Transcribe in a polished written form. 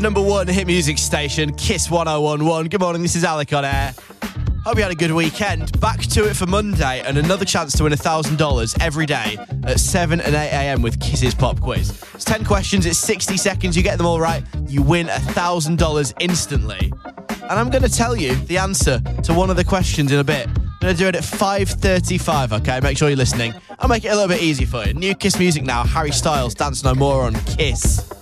Number one hit music station, Kiss 1011. Good morning, this is Alec on air. Hope you had a good weekend. Back to it for Monday and another chance to win $1,000 every day at 7 and 8 a.m. with Kiss's Pop Quiz. It's 10 questions, it's 60 seconds. You get them all right, you win $1,000 instantly. And I'm going to tell you the answer to one of the questions in a bit. I'm going to do it at 5:35, okay? Make sure you're listening. I'll make it a little bit easy for you. New Kiss music now, Harry Styles, Dance No More on Kiss.